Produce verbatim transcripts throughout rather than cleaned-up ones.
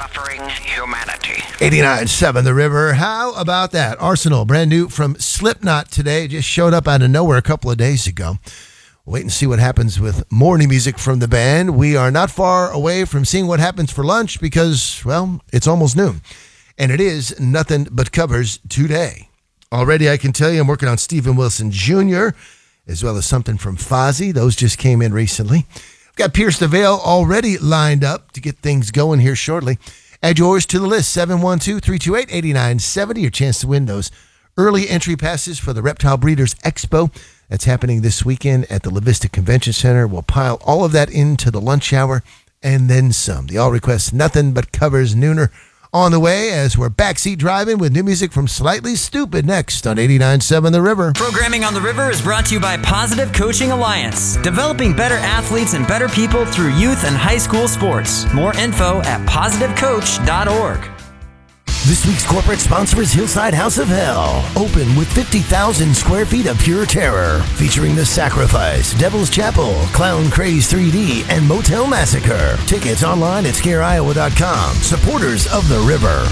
suffering humanity. eighty-nine point seven The River. How about that? Arsenal, brand new from Slipknot today. Just showed up out of nowhere a couple of days ago. Wait and see what happens with more new music from the band. We are not far away from seeing what happens for lunch because, well, it's almost noon. And it is Nothing But Covers today. Already, I can tell you I'm working on Steven Wilson Junior, as well as something from Fozzy. Those just came in recently. I've got Pierce the Veil already lined up to get things going here shortly. Add yours to the list, seven one two, three two eight, eight nine seven zero. Your chance to win those early entry passes for the Reptile Breeders Expo. That's happening this weekend at the La Vista Convention Center. We'll pile all of that into the lunch hour and then some. The All Request Nothing But Covers Nooner on the way as we're backseat driving with new music from Slightly Stupid next on eighty-nine point seven The River. Programming on the River is brought to you by Positive Coaching Alliance, developing better athletes and better people through youth and high school sports. More info at positive coach dot org. This week's corporate sponsor is Hillside House of Hell, open with fifty thousand square feet of pure terror, featuring The Sacrifice, Devil's Chapel, Clown Craze three D, and Motel Massacre. Tickets online at scare iowa dot com. Supporters of the River.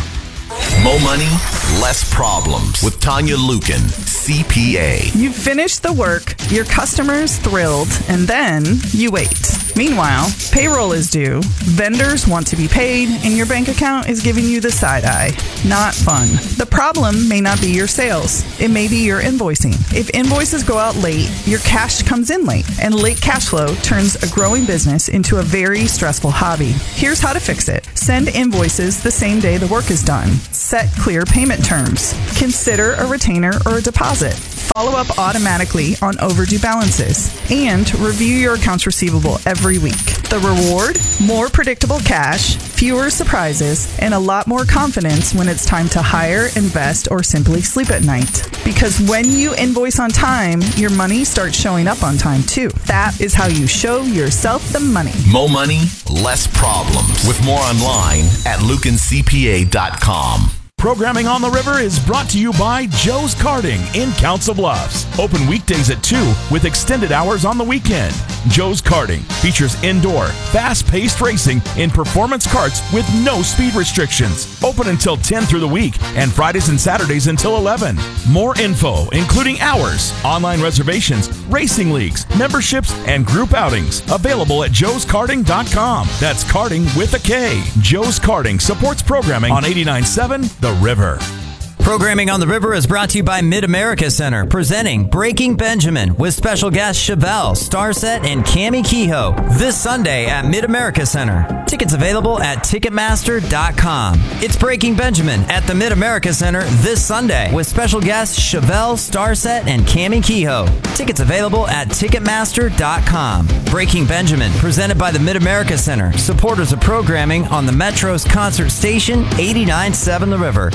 Mo money, less problems with Tanya Lukin, C P A. You finish the work, your customer's thrilled, and then you wait. Meanwhile, payroll is due, vendors want to be paid, and your bank account is giving you the side eye. Not fun. The problem may not be your sales. It may be your invoicing. If invoices go out late, your cash comes in late, and late cash flow turns a growing business into a very stressful hobby. Here's how to fix it. Send invoices the same day the work is done. Set clear payment terms. Consider a retainer or a deposit. Follow up automatically on overdue balances. And review your accounts receivable every week. The reward? More predictable cash, fewer surprises, and a lot more confidence when it's time to hire, invest, or simply sleep at night. Because when you invoice on time, your money starts showing up on time too. That is how you show yourself the money. Mo money, less problems. With more online at lukin c p a dot com. Programming on the River is brought to you by Joe's Karting in Council Bluffs. Open weekdays at two with extended hours on the weekend. Joe's Karting features indoor, fast-paced racing in performance karts with no speed restrictions. Open until ten through the week and Fridays and Saturdays until eleven. More info, including hours, online reservations, racing leagues, memberships, and group outings available at joes karting dot com. That's karting with a K. Joe's Karting supports programming on eighty-nine point seven The River. Programming on the River is brought to you by Mid-America Center, presenting Breaking Benjamin with special guests Chevelle, Starset, and Cammie Kehoe this Sunday at Mid-America Center. Tickets available at ticketmaster dot com. It's Breaking Benjamin at the Mid-America Center this Sunday with special guests Chevelle, Starset, and Cammie Kehoe. Tickets available at ticketmaster dot com. Breaking Benjamin, presented by the Mid-America Center, supporters of programming on the Metro's concert station, eighty-nine point seven The River.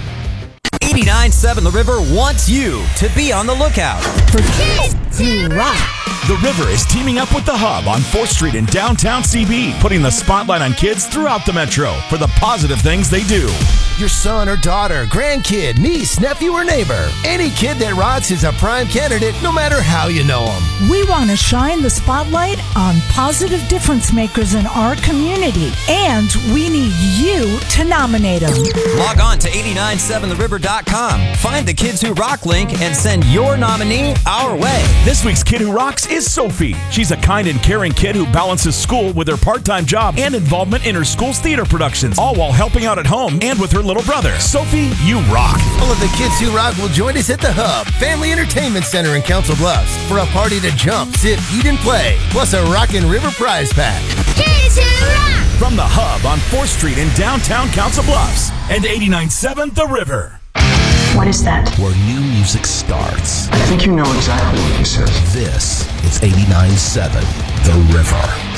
eighty-nine point seven The River wants you to be on the lookout for kids who rock. The River is teaming up with The Hub on fourth Street in downtown C B, putting the spotlight on kids throughout the Metro for the positive things they do. Your son or daughter, grandkid, niece, nephew, or neighbor. Any kid that rocks is a prime candidate, no matter how you know them. We want to shine the spotlight on positive difference makers in our community, and we need you to nominate them. Log on to eighty-nine seven the river dot com. Find the Kids Who Rock link and send your nominee our way. This week's Kid Who Rocks is Sophie. She's a kind and caring kid who balances school with her part-time job and involvement in her school's theater productions, all while helping out at home and with her little brother. Sophie, you rock. All of the Kids Who Rock will join us at the Hub Family Entertainment Center in Council Bluffs for a party to jump, sit, eat, and play, plus a Rockin' River prize pack. Kids Who Rock! From the Hub on fourth Street in downtown Council Bluffs and eighty-nine point seven The River. What is that? Where new music starts. I think you know exactly what this is. This is eighty-nine point seven The River.